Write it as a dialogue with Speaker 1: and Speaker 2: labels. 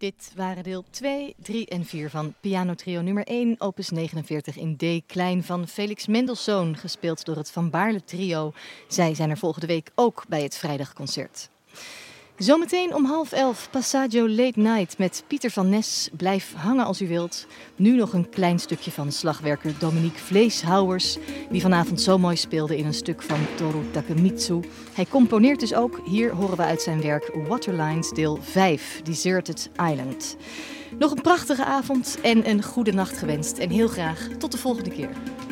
Speaker 1: Dit waren deel 2, 3 en 4 van Piano Trio nummer 1, opus 49 in D klein van Felix Mendelssohn, gespeeld door het Van Baarle Trio. Zij zijn er volgende week ook bij het vrijdagconcert. Zometeen om 10:30 Passaggio Late Night met Pieter van Nes. Blijf hangen als u wilt. Nu nog een klein stukje van slagwerker Dominique Vleeshouwers, die vanavond zo mooi speelde in een stuk van Toru Takemitsu. Hij componeert dus ook. Hier horen we uit zijn werk Waterlines deel 5, Deserted Island. Nog een prachtige avond en een goede nacht gewenst. En heel graag tot de volgende keer.